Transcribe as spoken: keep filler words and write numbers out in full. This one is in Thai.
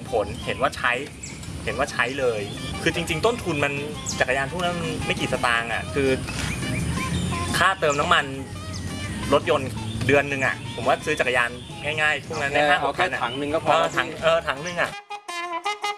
ผลเห็นว่าใช้เห็นว่าใช้เลยคือจริงๆต้นทุนมันจักรยานพวกนั้นไม่กี่สตางค์อ่ะคือค่าเติมน้ำมันรถยนต์เดือนหนึ่งอ่ะผมว่าซื้อจักรยานง่ายๆพวกนั้นได้ห้าหกพันอ่ะถังหนึ่งก็พอถังเออถังหนึ่งอ่ะ